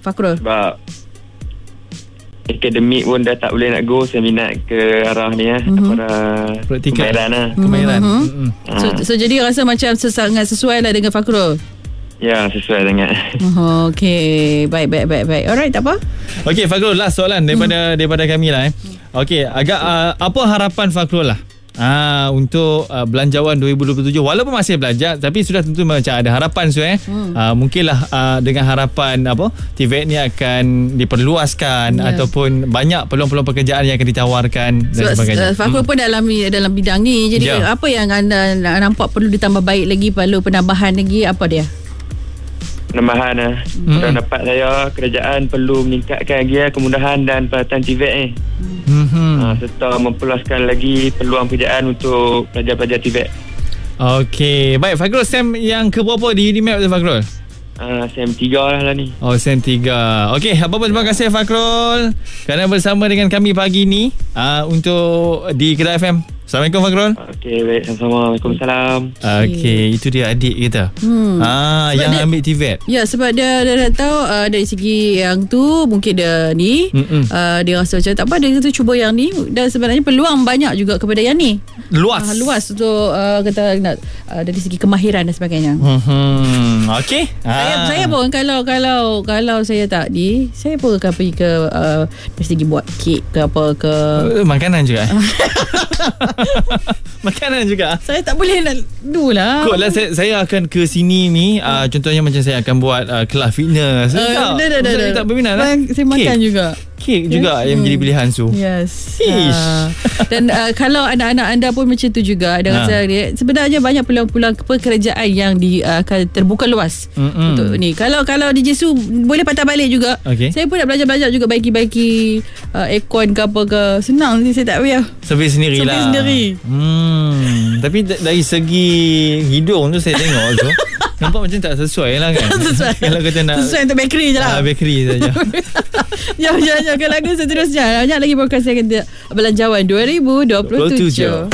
Fakrul? Sebab akademik pun dah tak boleh nak go. Saya minat ke arah ni arah praktikal, kemahiran lah. Kemahiran. So jadi rasa macam sangat sesuai lah dengan Fakrul. Ya, sesuai sangat. Okey, baik. Alright, tak apa. Okey, Fakrul, last soalan daripada kami lah. Okey, agak apa harapan Fakrul lah untuk belanjawan 2027, walaupun masih belajar tapi sudah tentu macam ada harapan mungkinlah dengan harapan TVET ni akan diperluaskan ataupun banyak peluang-peluang pekerjaan yang akan ditawarkan dan sebagainya. Fakrul pun dalam bidang ni, jadi apa yang anda nampak perlu ditambah baik lagi, perlu penambahan lagi, apa dia? Penambahan kalau dapat saya, kerajaan perlu meningkatkan lagi kemudahan dan peralatan TVET ni. Serta memperluaskan lagi peluang pekerjaan untuk pelajar-pelajar TVET. Okey, baik Fakrul, SEM yang ke berapa di UniMap tu Fakrul? SEM 3 lah ni. SEM 3. Okey, apa-apa terima kasih Fakrul kerana bersama dengan kami pagi ni untuk di Kedah FM. Assalamualaikum Fakrul. Okey, baik, sama-sama. Waalaikumsalam. Okey, itu dia adik kita. Yang dia ambil TVET. Ya, sebab dia dah tahu dari segi yang tu mungkin dia ni dia rasa macam tak apa, dia kata cuba yang ni, dan sebenarnya peluang banyak juga kepada yang ni. Luas untuk kata nak dari segi kemahiran dan sebagainya. Okey. Saya pun kalau saya tak ni, saya pun akan pergi ke dari segi buat kek ke apa ke. Makanan juga. Makanan juga. Saya tak boleh nak do lah. Kot lah, saya akan ke sini ni. Contohnya macam saya akan buat kelas fitness. Saya tak berminat lah. Saya makan juga. Kek juga yang menjadi pilihan tu. Yes. Dan kalau anak-anak anda pun macam tu juga, ada rasa sebenarnya banyak peluang-peluang pekerjaan yang akan terbuka luas untuk ni. Kalau DJ Su boleh patah balik juga. Saya pun nak belajar juga baiki aircon ke apa ke. Senang ni, saya tak payah servis sendiri lah. Tapi dari segi hidung tu saya tengok tu nampak macam tak sesuai lah kan. Kalau kata nak sesuai untuk bakery je lah. Bakery saja. Jangan ke lagu seterusnya. Banyak lagi podcast saya kata Belanjawan 2027.